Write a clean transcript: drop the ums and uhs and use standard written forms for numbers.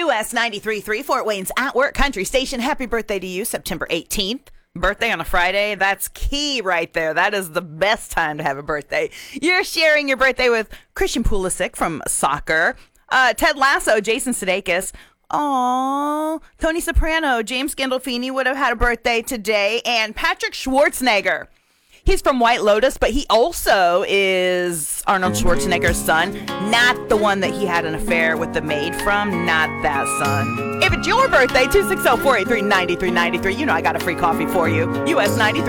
US 93.3 Fort Wayne's At Work Country Station. Happy birthday to you, September 18th. Birthday on a Friday, that's key right there. That is the best time to have a birthday. You're sharing your birthday with Christian Pulisic from soccer, Ted Lasso, Jason Sudeikis. Aww, Tony Soprano, James Gandolfini would have had a birthday today, and Patrick Schwarzenegger. He's from White Lotus, but he also is Arnold Schwarzenegger's son. Not the one that he had an affair with the maid from. Not that son. If it's your birthday, 260-483-9393. You know I got a free coffee for you. US 93.